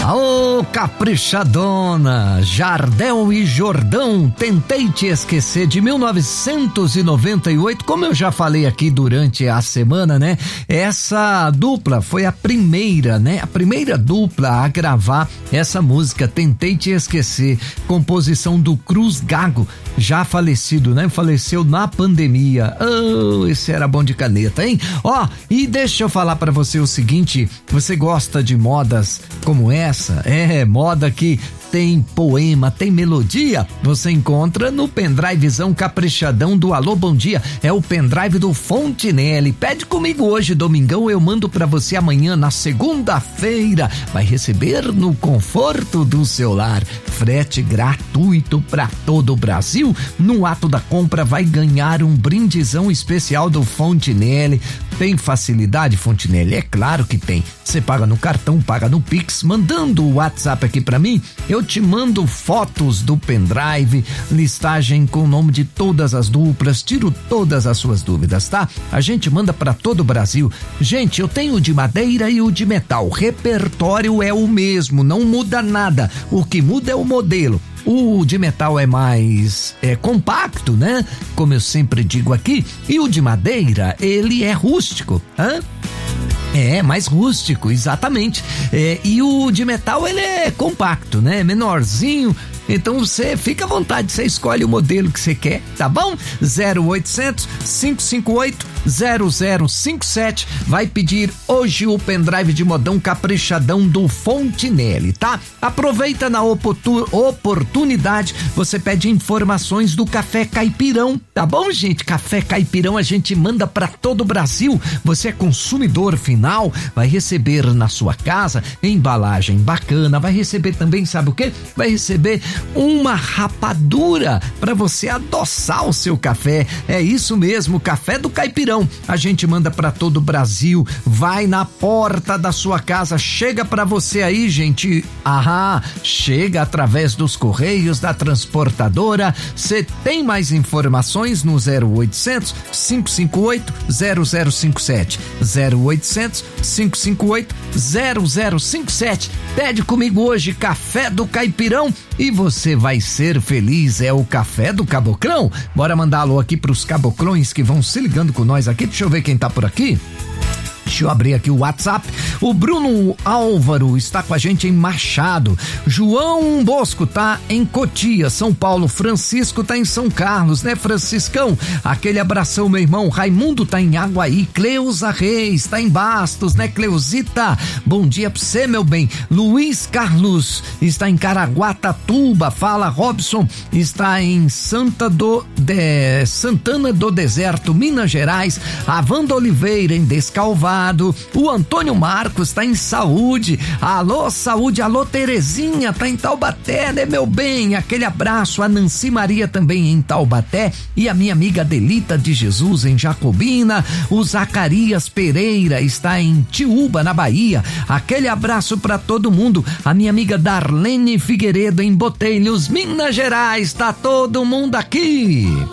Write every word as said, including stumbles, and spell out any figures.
Ô, caprichadona, Jardel e Jordão, Tentei Te Esquecer, de mil novecentos e noventa e oito, como eu já falei aqui durante a semana, né? Essa dupla foi a primeira, né? A primeira dupla a gravar essa música, Tentei Te Esquecer, composição do Cruz Gago, já falecido, né? Faleceu na pandemia. Oh, esse era bom de caneta, hein? Ó, e deixa eu falar pra você o seguinte, você gosta de modas como essa? É, moda que tem poema, tem melodia, você encontra no pendrivezão caprichadão do Alô Bom Dia, é o pendrive do Fontinelli. Pede comigo hoje, domingão, eu mando pra você amanhã, na segunda-feira, vai receber no conforto do seu lar, frete gratuito pra todo o Brasil. No ato da compra vai ganhar um brindezão especial do Fontinelli. Tem facilidade, Fontinelli? É claro que tem. Você paga no cartão, paga no Pix, mandando o WhatsApp aqui pra mim, eu te mando fotos do pendrive, listagem com o nome de todas as duplas, tiro todas as suas dúvidas, tá? A gente manda pra todo o Brasil. Gente, eu tenho o de madeira e o de metal, o repertório é o mesmo, não muda nada, o que muda é o modelo. O de metal é mais é, compacto, né? Como eu sempre digo aqui. E o de madeira, ele é rústico, hã? É, mais rústico, exatamente. É, e o de metal, ele é compacto, né? Menorzinho. Então você fica à vontade, você escolhe o modelo que você quer, tá bom? zero oitocentos, cinco cinco oito, zero zero cinco sete. Vai pedir hoje o pendrive de modão caprichadão do Fontinelli, tá? Aproveita na oportun- oportunidade, você pede informações do Café Caipirão, tá bom, gente? Café Caipirão a gente manda pra todo o Brasil. Você é consumidor final, vai receber na sua casa embalagem bacana, vai receber também, sabe o quê? Vai receber uma rapadura para você adoçar o seu café. É isso mesmo, Café do Caipirão. A gente manda para todo o Brasil, vai na porta da sua casa, chega para você aí, gente. Aham, chega através dos correios da transportadora. Você tem mais informações no zero oitocentos, cinco cinco oito, zero zero cinco sete. zero oitocentos, cinco cinco oito, zero zero cinco sete. Pede comigo hoje Café do Caipirão e você vai ser feliz. É o Café do Caboclão. Bora mandar alô aqui pros caboclões que vão se ligando com nós aqui. Deixa eu ver quem tá por aqui. Deixa eu abrir aqui o WhatsApp. O Bruno Álvaro está com a gente em Machado. João Bosco tá em Cotia, São Paulo. Francisco tá em São Carlos, né, Franciscão? Aquele abração, meu irmão. Raimundo tá em Aguaí. Cleusa Reis tá em Bastos, né, Cleusita? Bom dia pra você, meu bem. Luiz Carlos está em Caraguatatuba. Fala, Robson está em Santa do, de, Santana do Deserto, Minas Gerais. A Wanda Oliveira em Descalvado. O Antônio Marcos tá em Saúde. Alô, Saúde. Alô, Terezinha tá em Taubaté, né, meu bem? Aquele abraço. A Nancy Maria também em Taubaté. E a minha amiga Adelita de Jesus em Jacobina. O Zacarias Pereira está em Tiúba, na Bahia. Aquele abraço pra todo mundo. A minha amiga Darlene Figueiredo em Botelhos, Minas Gerais. Tá todo mundo aqui.